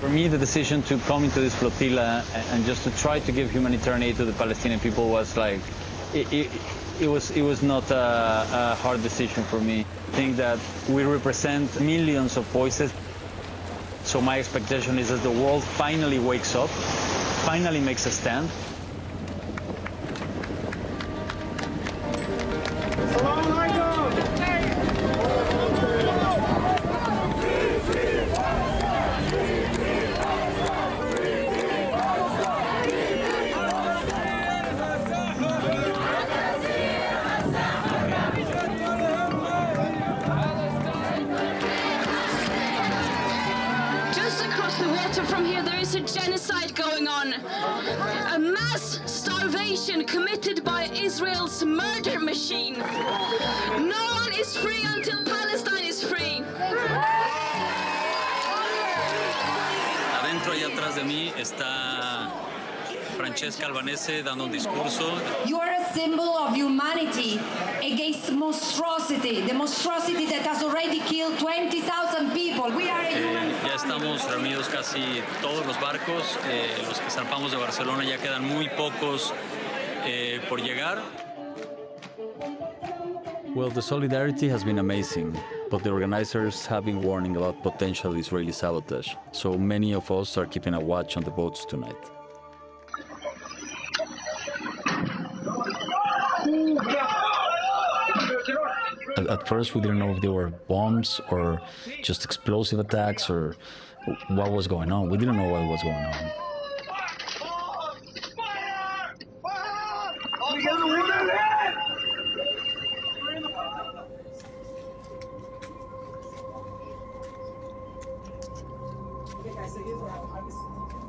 For me, the decision to come into this flotilla and just to try to give humanitarian aid to the Palestinian people was like, it was not a hard decision for me. I think that we represent millions of voices. So my expectation is that the world finally wakes up, finally makes a stand. From here, there is a genocide going on, a mass starvation committed by Israel's murder machine. No one is free until Palestine is free. Adentro y atrás de mí está Francesca Albanese dando un discurso. You are a symbol of humanity against monstrosity, the monstrosity that has already killed 20,000 people. We are a human Ya estamos reunidos casi todos los barcos, los que zarpamos de Barcelona, ya quedan muy pocos por llegar. Well, the solidarity has been amazing, but the organizers have been warning about potential Israeli sabotage, so many of us are keeping a watch on the boats tonight. At first, we didn't know if they were bombs or just explosive attacks or what was going on. We didn't know what was going on. Okay, guys, so here's what happened.